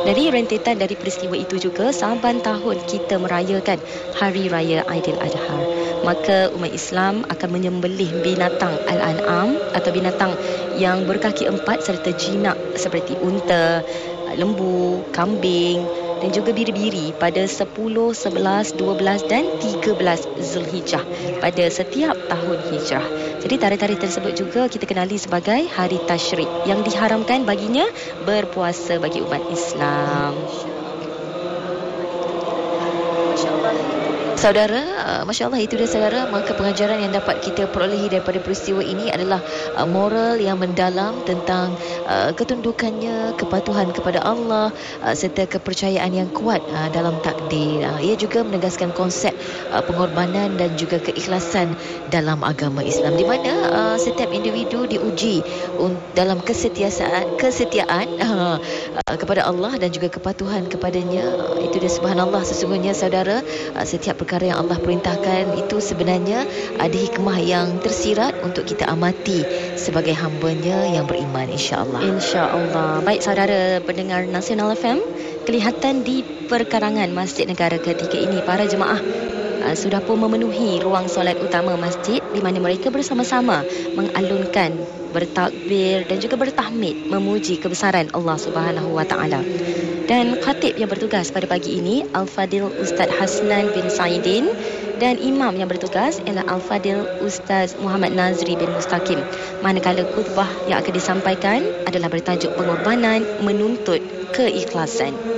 Dari rentetan dari peristiwa itu juga, saban tahun kita merayakan Hari Raya Aidiladha. Maka umat Islam akan menyembelih binatang al-an'am atau binatang yang berkaki empat serta jinak seperti unta, lembu, kambing dan juga biri-biri pada 10, 11, 12 dan 13 Zulhijjah pada setiap tahun hijrah. Jadi tarikh-tarikh tersebut juga kita kenali sebagai hari tasyrik yang diharamkan baginya berpuasa bagi umat Islam. Saudara, Masya Allah, itu dia saudara. Maka pengajaran yang dapat kita perolehi daripada peristiwa ini adalah moral yang mendalam tentang ketundukannya, kepatuhan kepada Allah, serta kepercayaan yang kuat dalam takdir. Ia juga menegaskan konsep pengorbanan dan juga keikhlasan dalam agama Islam, di mana setiap individu diuji dalam kesetiaan kepada Allah dan juga kepatuhan kepadanya. Itu dia, subhanallah, sesungguhnya saudara, setiap perkara yang Allah perintahkan itu sebenarnya ada hikmah yang tersirat untuk kita amati sebagai hamba-Nya yang beriman, insya-Allah. Insya-Allah. Baik saudara pendengar Nasional FM, kelihatan di perkarangan Masjid Negara ketika ini para jemaah sudah pun memenuhi ruang solat utama masjid, di mana mereka bersama-sama mengalunkan, bertakbir dan juga bertahmid memuji kebesaran Allah Subhanahu wa taala. Dan khatib yang bertugas pada pagi ini Al-Fadil Ustaz Hasnan bin Saidin, dan imam yang bertugas ialah Al-Fadil Ustaz Muhammad Nazri bin Mustaqim. Manakala khutbah yang akan disampaikan adalah bertajuk pengorbanan menuntut keikhlasan.